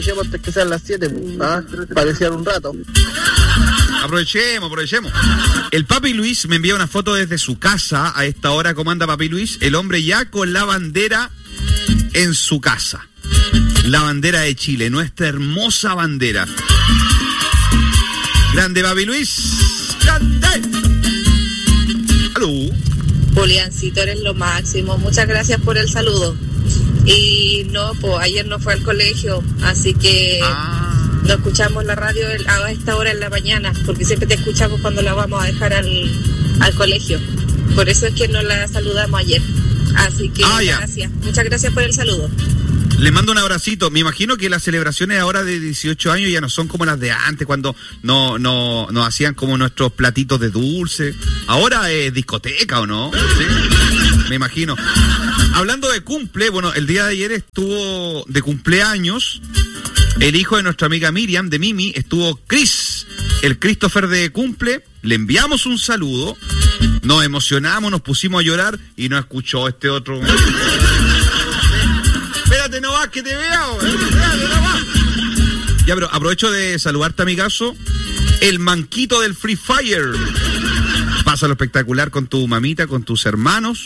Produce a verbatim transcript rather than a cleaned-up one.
Aprovechemos antes que sean las siete, ¿ah? Parecían un rato. Aprovechemos, aprovechemos. El Papi Luis me envía una foto desde su casa. A esta hora, ¿cómo anda Papi Luis? El hombre ya con la bandera en su casa. La bandera de Chile, nuestra hermosa bandera. Grande Papi Luis. Grande. Aló. Juliancito, eres lo máximo. Muchas gracias por el saludo. Y no, pues ayer no fue al colegio, así que ah. no escuchamos la radio a esta hora en la mañana, porque siempre te escuchamos cuando la vamos a dejar al, al colegio. Por eso es que no la saludamos ayer. Así que ah, gracias. Muchas gracias por el saludo. Le mando un abracito. Me imagino que las celebraciones ahora de dieciocho años ya no son como las de antes, cuando no no nos hacían como nuestros platitos de dulce. Ahora es discoteca, ¿o no? ¿Sí? Me imagino. Hablando de cumple, bueno, el día de ayer estuvo de cumpleaños el hijo de nuestra amiga Miriam, de Mimi, estuvo Chris, el Christopher de cumple. Le enviamos un saludo, nos emocionamos, nos pusimos a llorar y no escuchó este otro... Espérate, no vas, que te veo. Espérate, no vas. Ya, pero aprovecho de saludarte, amigazo. El manquito del Free Fire. Pásalo espectacular con tu mamita, con tus hermanos.